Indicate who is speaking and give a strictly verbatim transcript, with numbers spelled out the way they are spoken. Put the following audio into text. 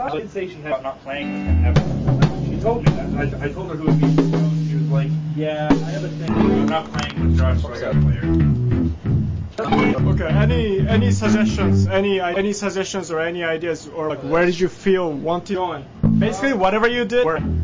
Speaker 1: I did say she had not playing with him ever. She told me that. I, I told her who would be. She was like, "Yeah, I have a thing. I'm not playing with Josh Sawyer player."
Speaker 2: Okay. Any any suggestions? Any any suggestions or any ideas or like where did you feel wanted on? Basically, whatever you did,